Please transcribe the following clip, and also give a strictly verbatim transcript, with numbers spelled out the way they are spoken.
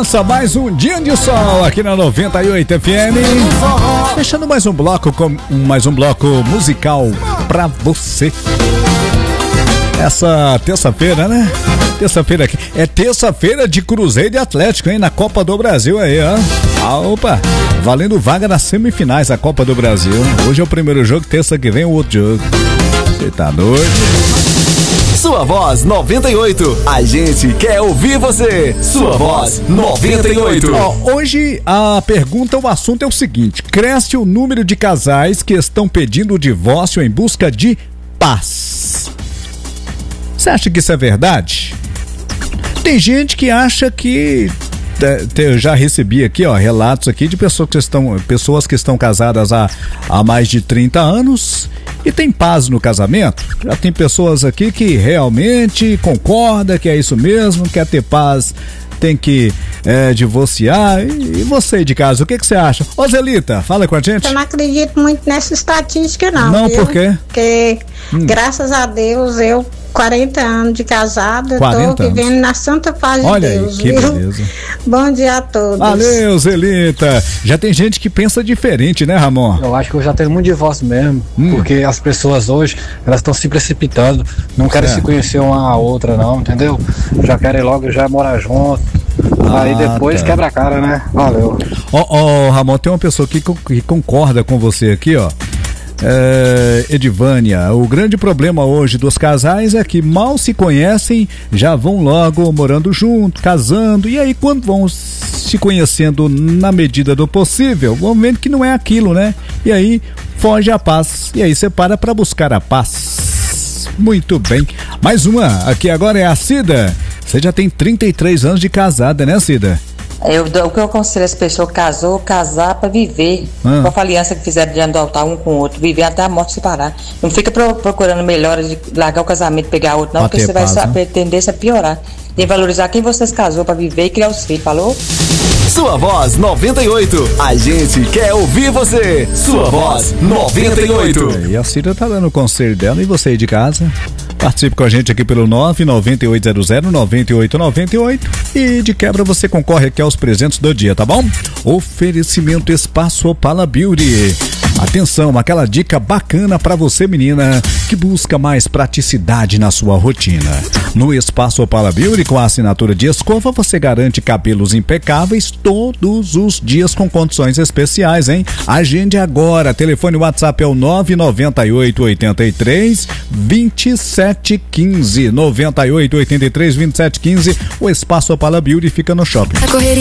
começa mais um dia de sol aqui na noventa e oito F M. Fechando mais um bloco com mais um bloco musical pra você. Essa terça-feira, né? Terça-feira aqui. É terça-feira de Cruzeiro e Atlético, hein? Na Copa do Brasil aí, ó. Ah, opa! Valendo vaga nas semifinais da Copa do Brasil. Hoje é o primeiro jogo, terça que vem o outro jogo. Você tá doido? Sua Voz noventa e oito. A gente quer ouvir você. Sua Voz noventa e oito. Ó, hoje a pergunta, o assunto é o seguinte: cresce o número de casais que estão pedindo o divórcio em busca de paz. Você acha que isso é verdade? Tem gente que acha que... Eu já recebi aqui, ó, relatos aqui de pessoas que estão, pessoas que estão casadas há, há mais de trinta anos e tem paz no casamento. Já tem pessoas aqui que realmente concordam que é isso mesmo, quer ter paz, tem que é, divorciar. E, e você de casa, o que, que você acha? Ô Zelita, fala com a gente. Eu não acredito muito nessa estatística não. Não, viu? por quê? Porque, hum. graças a Deus, eu quarenta anos de casada, tô vivendo anos. Na santa paz Olha de Deus. Aí, que viu? beleza. Bom dia a todos. Valeu, Zelita. Já tem gente que pensa diferente, né, Ramon? Eu acho que eu já tenho muito divórcio mesmo, hum. porque as pessoas hoje, elas estão se precipitando, não querem é. se conhecer uma a outra não, entendeu? Já querem logo já morar junto. Ah, aí depois tá. quebra a cara, né? Valeu. Ó, ó, Ramon, tem uma pessoa aqui que concorda com você aqui, ó. É, Edivânia, o grande problema hoje dos casais é que mal se conhecem, já vão logo morando junto, casando, e aí quando vão se conhecendo na medida do possível, vão vendo que não é aquilo, né? E aí foge a paz, e aí separa para buscar a paz. Muito bem. Mais uma, aqui agora é a Cida. Você já tem trinta e três anos de casada, né, Cida? Eu, o que eu aconselho as pessoas, casou, casar pra viver. Ah. Com a aliança que fizeram de adotar um com o outro, viver até a morte separar. Não fica pro, procurando melhoras de largar o casamento e pegar outro, não, pra porque você paz, vai né? tendência a piorar. Tem que valorizar quem vocês casou pra viver e criar os filhos, falou? Sua Voz noventa e oito. A gente quer ouvir você. Sua Voz noventa e oito. E a Cida tá dando o conselho dela, e você aí de casa? Participe com a gente aqui pelo nove nove oito zero zero nove oito nove oito e de quebra você concorre aqui aos presentes do dia, tá bom? Oferecimento Espaço Opala Beauty. Atenção, aquela dica bacana pra você, menina, que busca mais praticidade na sua rotina. No Espaço Opala Beauty, com a assinatura de escova, você garante cabelos impecáveis todos os dias com condições especiais, hein? Agende agora, telefone WhatsApp é o nove nove oito oito três dois sete um cinco, nove oito oito três dois sete um cinco. O Espaço Opala Beauty fica no shopping.